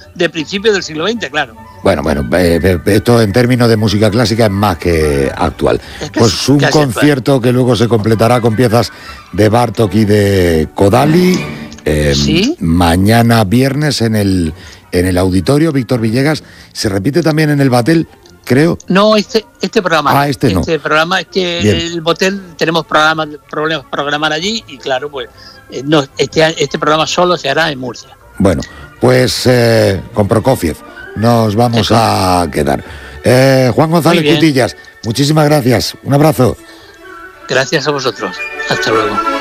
de principios del siglo XX, claro. Bueno, esto en términos de música clásica es más que actual. Pues un concierto que luego se completará con piezas de Bartók y de Kodály. ¿Sí? Mañana viernes en el auditorio Víctor Villegas. Se repite también en el Batel, creo. No, este programa. Este no. Este programa es que Bien. el Botel tenemos problemas para programar allí y claro, pues no, este programa solo se hará en Murcia. Bueno, pues con Prokofiev nos vamos a quedar. Juan González Cutillas, muchísimas gracias. Un abrazo. Gracias a vosotros. Hasta luego.